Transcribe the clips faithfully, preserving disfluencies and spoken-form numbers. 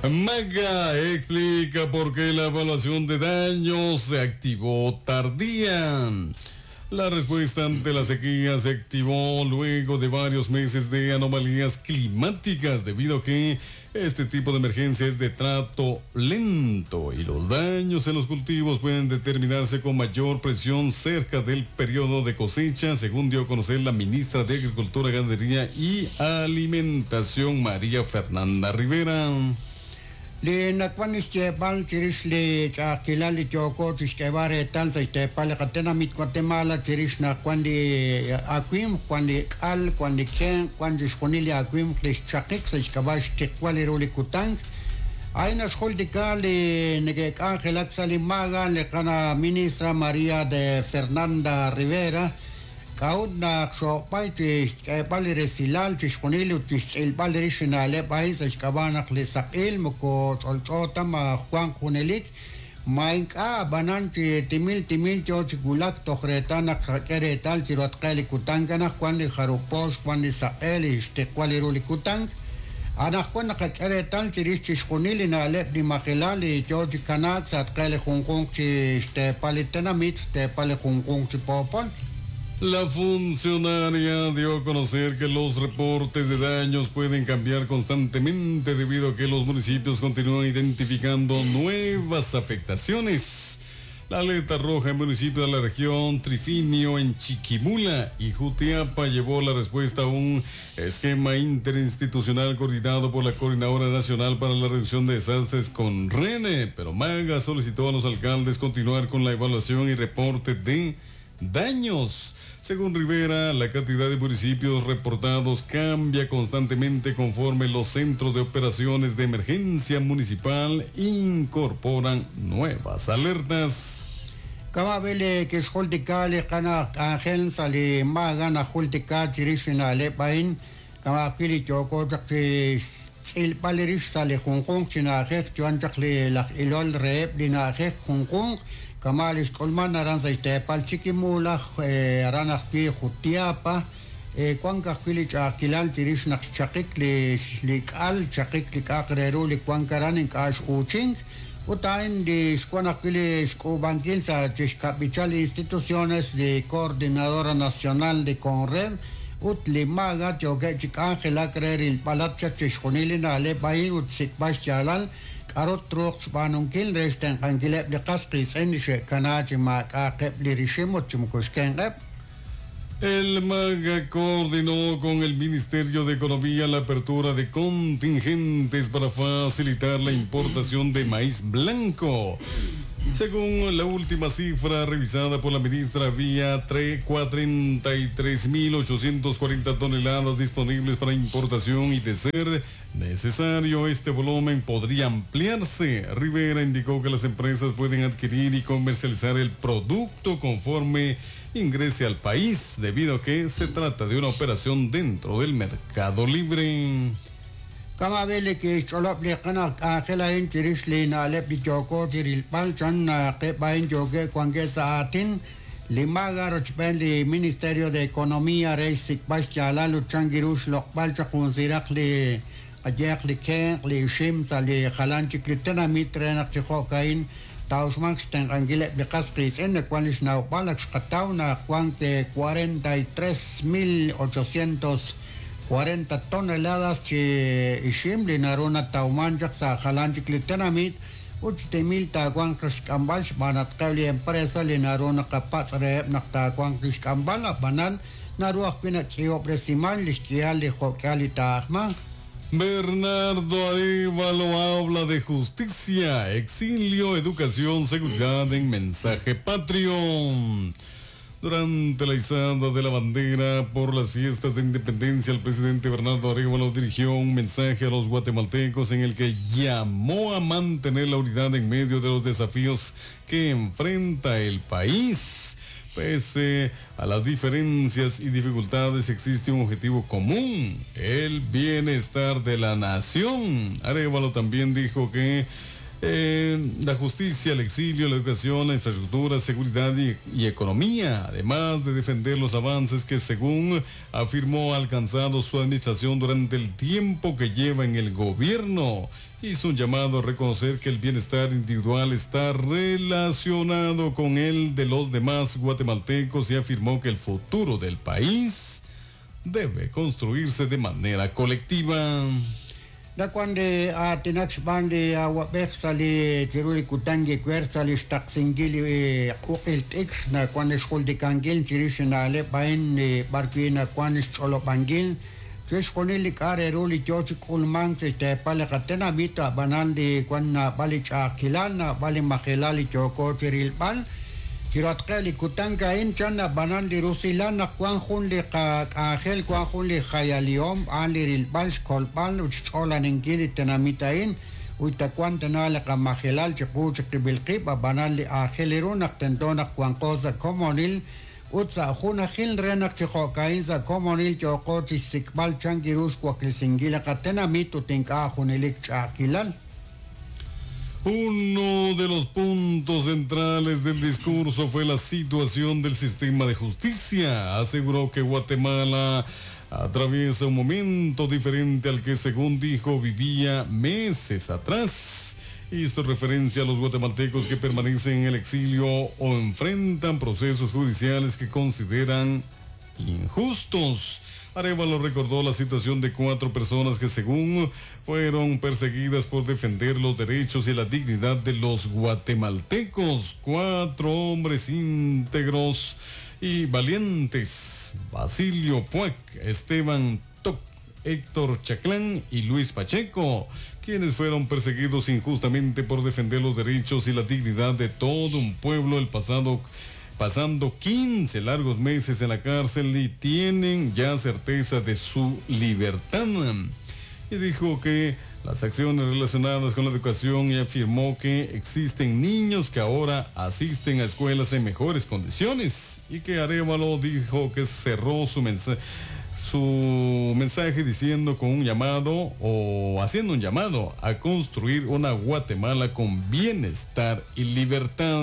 Maga explica por qué la evaluación de daños se activó tardía. La respuesta ante la sequía se activó luego de varios meses de anomalías climáticas, debido a que este tipo de emergencia es de trato lento y los daños en los cultivos pueden determinarse con mayor presión cerca del periodo de cosecha, según dio a conocer la ministra de Agricultura, Ganadería y Alimentación, María Fernanda Rivera. Le nakwan istebal tiris le chakila le choko tiskebare tal istebal katena mit Guatemala tiris nakwan de akwim kwan de al kwan de ken kwan disponible akwim les chakik iskabash tekwale roli kutang aina scholdika le nege Ángela Salimaga le kana ministra María de Fernanda Rivera kaudna so paitis pali resilal disponible tis el pali regionale país escabana clesail moko solchota ma Juan Junelik mainka bananti timil timil choch gulak tohretana keretal tirot kali kutangana kwandi harupos kwandi sael este kwali ruli kutang ana kwana keretal tiris disponible na le di makelali choch kanak sat kali hongkong chi este pali tenamit este pali hongkong chi popol. La funcionaria dio a conocer que los reportes de daños pueden cambiar constantemente debido a que los municipios continúan identificando nuevas afectaciones. La alerta roja en municipios de la región Trifinio, en Chiquimula y Jutiapa llevó la respuesta a un esquema interinstitucional coordinado por la Coordinadora Nacional para la Reducción de Desastres con RENE, pero Maga solicitó a los alcaldes continuar con la evaluación y reporte de daños. Según Rivera, la cantidad de municipios reportados cambia constantemente conforme los centros de operaciones de emergencia municipal incorporan nuevas alertas. Kama vele que es holtikale kana Ángel Sali Magan a holtika tirisinale pain kama pili choko takti il paleris sale Hong Kong china hek chuan takle la ilol rep dina hek Hong Kong Kamalis Colman Aranza Istepal Chiquimula, Aranaki Jutiapa, Cuanca Fili Chakilal Tiris Nax Chakik, Likal, Chakik, Likakreru, Likuancaran in Kash Uching, Utain de Squanakili Scobanquilza, Capital Instituciones de Coordinadora Nacional de Conred, Utlimaga, Jogechic Ángela Creer, el Palazzo Chisconilina, Lepain, Utsikbash Chalal, Arot Trox Banunkil resten Angilep de Castis Enishe Kanachi Makakep Lirishimo Chumukuskengep. El Maga coordinó con el Ministerio de Economía la apertura de contingentes para facilitar la importación de maíz blanco. Según la última cifra revisada por la ministra, había cuarenta y tres mil ochocientas cuarenta toneladas disponibles para importación y, de ser necesario, este volumen podría ampliarse. Rivera indicó que las empresas pueden adquirir y comercializar el producto conforme ingrese al país, debido a que se trata de una operación dentro del mercado libre. Kama vele que cholop le kana Ángela en tirisli na lepi joko tiril palchan na kepain joge kwangesa atin limaga rochpen li Ministerio de Economía reisik pas chala luchangirush lok palcha kunsirak li ajek li ken li shim li khalanchik li tenamit renak chihokain tausmax ten angile bekas kris en kwalis na palak skataw na kwante cuarenta y tres mil ochocientos cuarenta toneladas che ishim linaruna taumanjak sa khalanchik litenamit uchtemil takwang krishkambal banat kali empresa linaruna kapat rep naktakwang krishkambal banan naruak pina kiyo presimal liskial li hokali tahma. Bernardo Arévalo habla de justicia, exilio, educación, seguridad en mensaje patrio. Durante la izada de la bandera por las fiestas de independencia, el presidente Bernardo Arévalo dirigió un mensaje a los guatemaltecos en el que llamó a mantener la unidad en medio de los desafíos que enfrenta el país. Pese a las diferencias y dificultades, existe un objetivo común: el bienestar de la nación. Arévalo también dijo que Eh, la justicia, el exilio, la educación, la infraestructura, seguridad y, y economía, además de defender los avances que, según afirmó, ha alcanzado su administración durante el tiempo que lleva en el gobierno. Hizo un llamado a reconocer que el bienestar individual está relacionado con el de los demás guatemaltecos y afirmó que el futuro del país debe construirse de manera colectiva. Da cuando a tinax bande a wabek sali tiruli kutangi kwer sali stak singili ukil tix na cuando school de kangil tirish na le bain barquina cuando cholo bangil tis konili kare ruli jochi kulmang se te pale katena mita banal de cuando bali chakilal na bali makilali choko tiril bal Kirat kali kutanga in chana banan di rusilan na kuang hun li ka kahel kuang hun li khayaliom an li rilbal skolbal uchola ningili tenamita in uita kuan tenala ka mahelal chiku chikibilki ba banan li aheliru nak tendona kuang koza komonil utsa huna hil renak chiko kainza komonil choko chisikbal changirus kwa kisingila ka tenamitu tinka hunilik chakilal. Uno de los puntos centrales del discurso fue la situación del sistema de justicia. Aseguró que Guatemala atraviesa un momento diferente al que, según dijo, vivía meses atrás. Hizo referencia a los guatemaltecos que permanecen en el exilio o enfrentan procesos judiciales que consideran injustos. Arévalo recordó la situación de cuatro personas que, según, fueron perseguidas por defender los derechos y la dignidad de los guatemaltecos. Cuatro hombres íntegros y valientes: Basilio Puac, Esteban Toc, Héctor Chaclán y Luis Pacheco, quienes fueron perseguidos injustamente por defender los derechos y la dignidad de todo un pueblo el pasado pasando quince largos meses en la cárcel y tienen ya certeza de su libertad. Y dijo que las acciones relacionadas con la educación, y afirmó que existen niños que ahora asisten a escuelas en mejores condiciones, y que Arévalo dijo que cerró su mensaje su mensaje diciendo con un llamado o haciendo un llamado a construir una Guatemala con bienestar y libertad.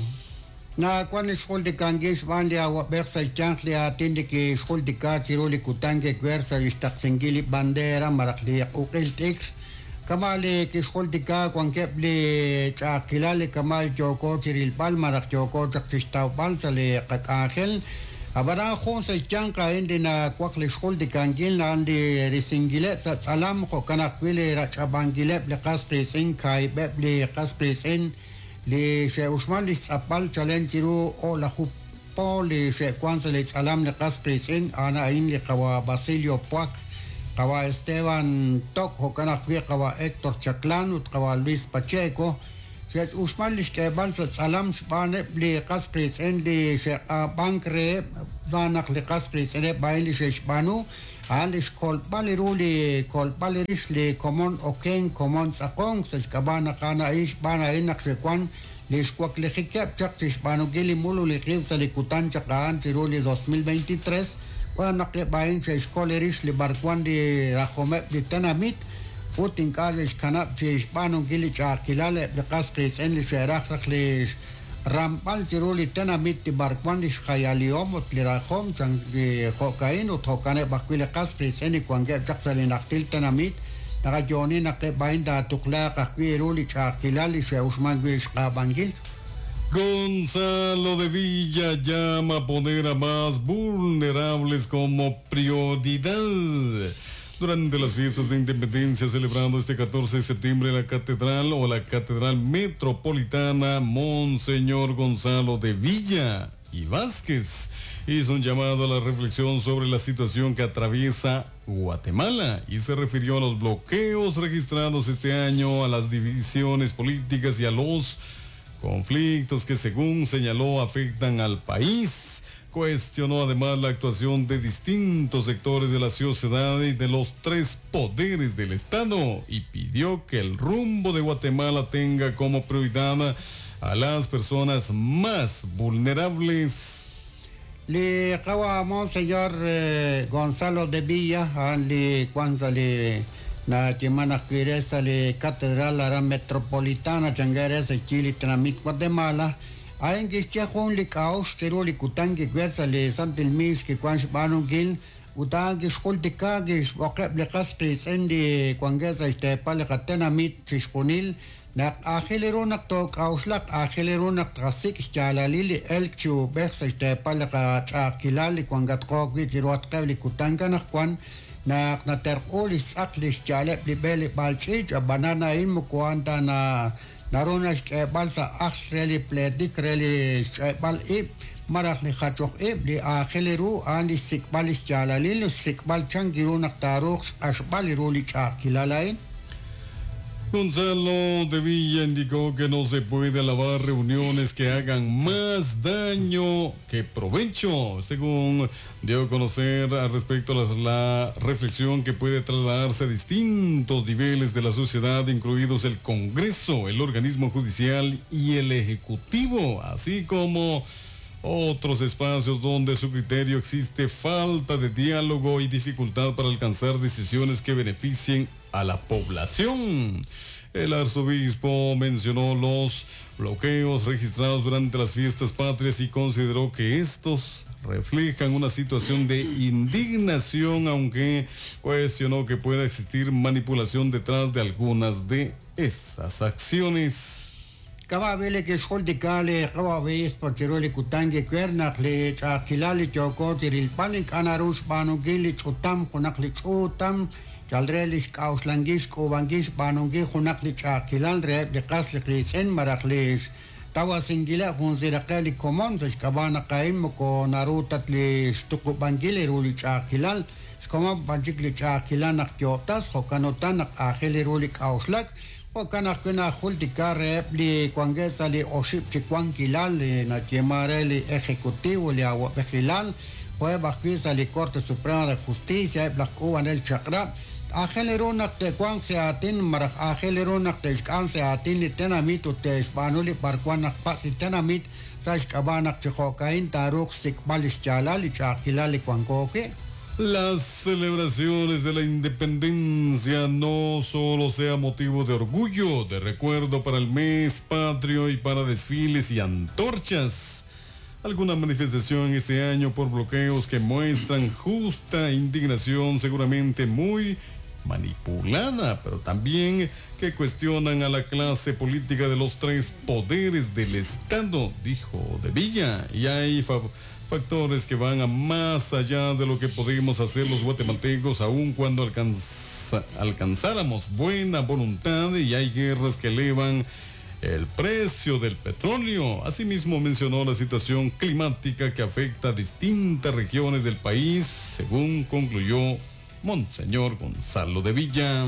Na cuando school de kangish van le agua versa el chance le atiende que school de katiro le kutange versa el stakzengili bandera marakli ukil tix kamale que school de ka cuan keple chakilale kamal joko tiril bal marak joko taksistau bal sale kakangel abara khon se chanka ende na kwakle school de kangil na ande risingile sa salam ko kana kwile rachabangile le kaspe sin kai beble kaspe sin le se usman le sapal chalentiru o la jupo le se cuanto le salam le caspresen ana in le kawa Basilio Puac kawa Esteban Toc hokana kwe kawa Héctor Chaclán ut kawa Luis Pacheco se usman le ke ban salam spane le caspresen le se bankre danak le caspresen baili se spanu al skol baliruli kol baliris le common oken common sakong sa kabana kana is bana inak se kwan le skwak le hikap chak banu gili mulu le kriv sa likutan chakaan tiruli dos mil veintitrés kwa nakle bain sa skoleris le barkwan de rahome de tanamit putin kajes kanap se banu gili chakilale de kaskris en le sherakh le Rampal tiruli tenamit di barkwandis khayaliom ot lirahom chang di hokain ot hokane bakwile kasri seni kwange jaksali naktil tenamit naga joni nakte bainda tukla kakwi ruli chakilali se usman gwish kabangil. Gonzalo de Villa llama a poner a más vulnerables como prioridad. Durante las fiestas de independencia celebrando este catorce de septiembre en la catedral o la catedral metropolitana, Monseñor Gonzalo de Villa y Vázquez hizo un llamado a la reflexión sobre la situación que atraviesa Guatemala y se refirió a los bloqueos registrados este año, a las divisiones políticas y a los conflictos que, según señaló, afectan al país. Cuestionó además la actuación de distintos sectores de la sociedad y de los tres poderes del Estado y pidió que el rumbo de Guatemala tenga como prioridad a las personas más vulnerables. Le acabamos, señor eh, Gonzalo de Villa, le cuando le na timana kiresa le catedral la metropolitana changaresa Chile Tanamit Guatemala ayen que estia con le caos tero le kutangi kwesa le santelmis que kwansh banungil utangi skolte kagis wakab le kaste sendi kwangesa este pale katenamit sisponil na akheleronak to kauslak akheleronak trasik chalalili elchu bersa este pale ka chakilali kwangat kokwi tirot kavli kutangana kwan na na terolis aklis chale libeli balchich banana in mukwanta na naronas ke balsa akhsreli pledik reli bal ib marak ni khachok ib li akheleru andi sikbalis chalalil sikbal changirunak tarux ashbali roli chakilalain. Gonzalo de Villa indicó que no se puede alabar reuniones que hagan más daño que provecho, según dio a conocer al respecto a la, la reflexión que puede trasladarse a distintos niveles de la sociedad, incluidos el Congreso, el organismo judicial y el Ejecutivo, así como otros espacios donde su criterio existe falta de diálogo y dificultad para alcanzar decisiones que beneficien a la población. El arzobispo mencionó los bloqueos registrados durante las fiestas patrias y consideró que estos reflejan una situación de indignación, aunque cuestionó que pueda existir manipulación detrás de algunas de esas acciones. Kababele que escolticale, kababes pacherole kutange kwernak le chakilali chokotir il panik anarus banugili chutam kunakli chutam chalrelis kauslangis kubangis banungi kunakli chakilal re de kasli sen maraklis tawa singila kunzirakali komon kabana kaim ko narutat le stukubangili ruli chakilal skoma banjikli chakilanak kyotas hokanotanak akhili ruli kauslak o kana kuna khultika repli kwangesa li oship chikwangilal na chemare li ejecutivo li agua vigilal fue bajista li Corte Suprema de Justicia y Blasco en el Chakra agelerona te kwan se atin marak agelerona te skan se atin li tenamit te spanuli parkwana pasi tenamit sash kabana chihokain taruk sikbalis chala li chakila li kwankoke. Las celebraciones de la independencia no solo sea motivo de orgullo, de recuerdo para el mes patrio y para desfiles y antorchas. Alguna manifestación este año por bloqueos que muestran justa indignación, seguramente muy manipulada, pero también que cuestionan a la clase política de los tres poderes del Estado, dijo De Villa, y hay fa- factores que van a más allá de lo que podemos hacer los guatemaltecos, aun cuando alcanza- alcanzáramos buena voluntad, y hay guerras que elevan el precio del petróleo. Asimismo mencionó la situación climática que afecta a distintas regiones del país, según concluyó Monseñor Gonzalo de Villa.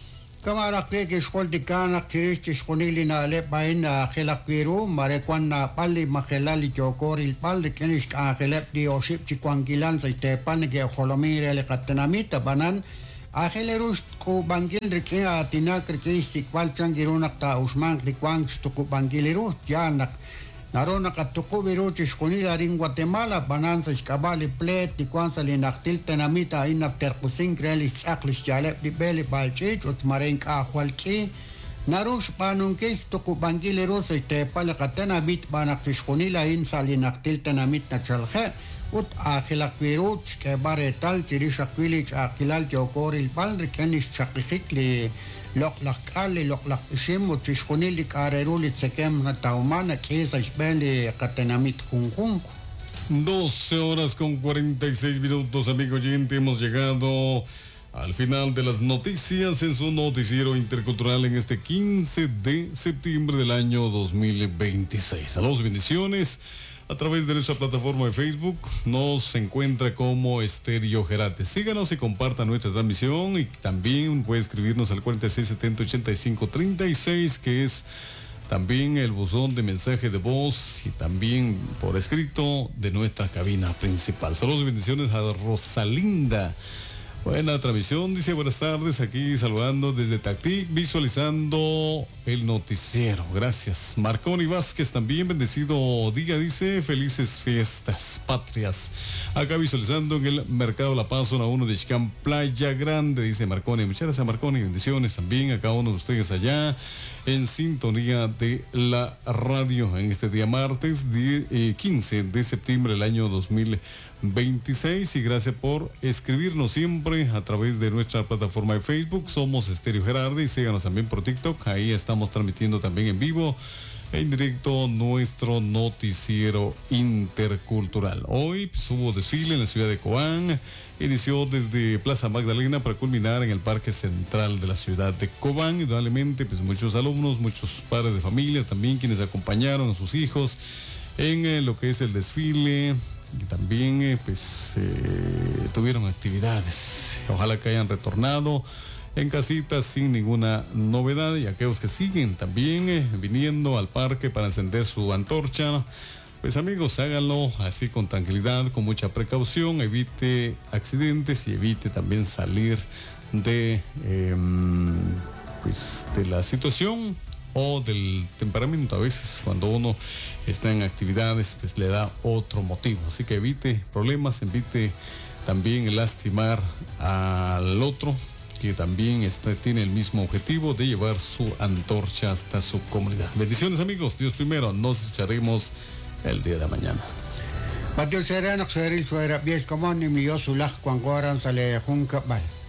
Kamara que que escolticana cristi sconilina le paina gelakwiru marekwana pali magelali chokor il palde kenis angelep di osip chikwangilan sa tepan ke holomire le katenamita banan agelerus ko bangil rike atina kristi kwal changiruna ta usman rikwang stuku bangileru yanak narona katuko viruchi sconila ring Guatemala banan sa skabali plet di kwansa li naktil tenamita inap terkusin kreli saklis jalep di beli balchich ut marenk ahwalki narus panunke stuku bangileru sa tepala katenamit banak sconila in sa li naktil tenamit na chalhe ut akhilak viruch ke bare tal chirishakwili akilal jokoril palri kenis chakikik li loklak ali loklak isimu chiskunili kareruli tsekem na taumana kesa isbeli katenamit junjunku. doce horas con cuarenta y seis minutos, amigo oyente, hemos llegado al final de las noticias en su noticiero intercultural en este quince de septiembre del año dos mil veintiséis. Saludos, bendiciones. A través de nuestra plataforma de Facebook nos encuentra como Estéreo Gerate. Síganos y compartan nuestra transmisión, y también puede escribirnos al cuarenta y seis setenta ochenta y cinco treinta y seis, que es también el buzón de mensaje de voz, y también por escrito de nuestra cabina principal. Saludos y bendiciones a Rosalinda Buena transmisión, dice, buenas tardes, aquí saludando desde Tactic, visualizando el noticiero, gracias. Marconi Vázquez, también bendecido día, dice, felices fiestas patrias. Acá visualizando en el Mercado La Paz, zona uno de Xicán, Playa Grande, dice Marconi. Muchas gracias, Marconi, bendiciones también a cada uno de ustedes allá, en sintonía de la radio, en este día martes, diez, eh, quince de septiembre del año dos mil veintiséis, y gracias por escribirnos siempre a través de nuestra plataforma de Facebook. Somos Estéreo Gerardi, y síganos también por TikTok, ahí estamos transmitiendo también en vivo, en directo, nuestro noticiero intercultural. Hoy pues, hubo desfile en la ciudad de Cobán, inició desde Plaza Magdalena para culminar en el Parque Central de la ciudad de Cobán. Indudablemente, pues muchos alumnos, muchos padres de familia también quienes acompañaron a sus hijos en eh, lo que es el desfile. Y también eh, pues eh, tuvieron actividades. Ojalá que hayan retornado en casitas sin ninguna novedad, y aquellos que siguen también eh, viniendo al parque para encender su antorcha, pues amigos, háganlo así con tranquilidad, con mucha precaución, evite accidentes y evite también salir de eh, pues de la situación o del temperamento. A veces cuando uno está en actividades pues le da otro motivo, así que evite problemas, evite también lastimar al otro que también está, tiene el mismo objetivo de llevar su antorcha hasta su comunidad. Bendiciones amigos, Dios primero, nos escucharemos el día de mañana. Batil serena, seril suera, bies como ni mi yo sulaj cuangoran sale junca bal.